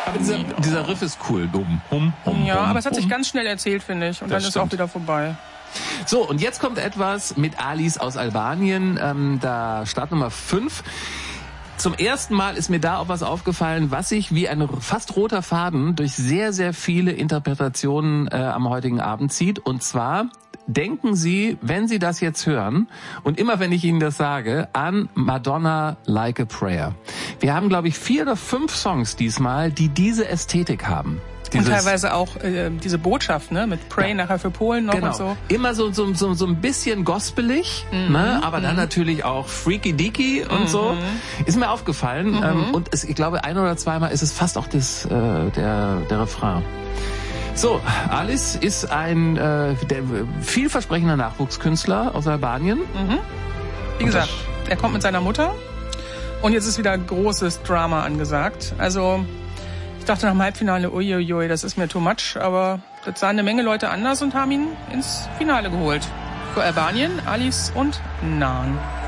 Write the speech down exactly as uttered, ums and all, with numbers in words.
Aber dieser, dieser Riff ist cool. Hum, hum, hum, ja, hum, aber es hat sich hum. ganz schnell erzählt, finde ich. Und Das dann ist stimmt. auch wieder vorbei. So, und jetzt kommt etwas mit Alice aus Albanien. Ähm, da Startnummer fünf. Zum ersten Mal ist mir da auch was aufgefallen, was sich wie ein fast roter Faden durch sehr, sehr viele Interpretationen äh, am heutigen Abend zieht. Und zwar denken Sie, wenn Sie das jetzt hören, und immer wenn ich Ihnen das sage, an Madonna Like a Prayer. Wir haben, glaube ich, vier oder fünf Songs diesmal, die diese Ästhetik haben. Und teilweise auch äh, diese Botschaft, ne, mit Pray ja. nachher für Polen noch genau. und so. Immer so so so, so ein bisschen gospelig, mhm. ne, aber mhm. dann natürlich auch freaky deaky und mhm. so. Ist mir aufgefallen mhm. ähm, und es, ich glaube ein oder zweimal ist es fast auch das äh, der der Refrain. So, Alice ist ein äh, der vielversprechender Nachwuchskünstler aus Albanien. Mhm. Wie gesagt, er kommt mit seiner Mutter und jetzt ist wieder großes Drama angesagt. Also ich dachte nach dem Halbfinale, uiuiui, das ist mir too much, aber das sahen eine Menge Leute anders und haben ihn ins Finale geholt. Für Albanien, Alice und Nan.